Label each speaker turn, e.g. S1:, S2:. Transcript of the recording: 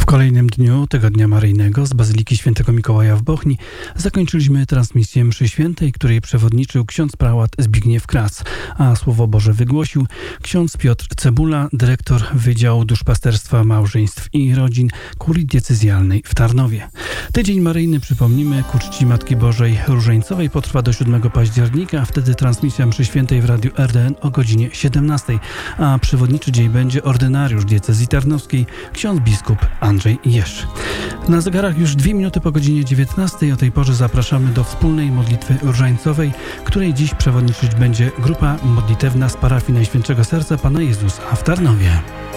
S1: kolejnym dniu Tygodnia Maryjnego z Bazyliki Świętego Mikołaja w Bochni zakończyliśmy transmisję mszy świętej, której przewodniczył ksiądz prałat Zbigniew Kras, a Słowo Boże wygłosił ksiądz Piotr Cebula, dyrektor Wydziału Duszpasterstwa Małżeństw i Rodzin Kurii Diecezjalnej w Tarnowie. Tydzień Maryjny, przypomnimy, ku czci Matki Bożej Różańcowej potrwa do 7 października, wtedy transmisja mszy świętej w Radiu RDN o godzinie 17, a przewodniczy dzień będzie ordynariusz diecezji tarnowskiej, ksiądz biskup Andrzej Jesz. Na zegarach już 2 minuty po godzinie 19. O tej porze zapraszamy do wspólnej modlitwy różańcowej, której dziś przewodniczyć będzie grupa modlitewna z parafii Najświętszego Serca Pana Jezusa w Tarnowie.